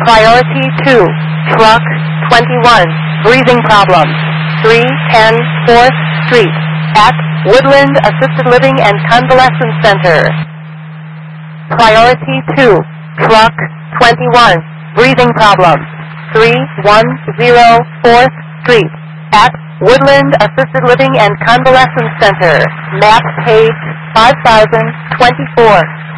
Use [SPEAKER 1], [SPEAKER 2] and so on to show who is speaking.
[SPEAKER 1] Priority 2, Truck 21, breathing problems, 310 4th Street, at Woodland Assisted Living and Convalescence Center. Priority 2, Truck 21, breathing problems, 310 4th Street, at Woodland Assisted Living and Convalescence Center. Map page 5024.